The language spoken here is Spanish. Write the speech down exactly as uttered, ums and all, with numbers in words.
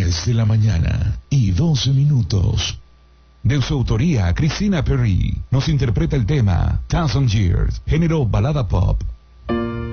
diez de la mañana y doce minutos. De su autoría, Christina Perry nos interpreta el tema Thousand Years, género balada pop,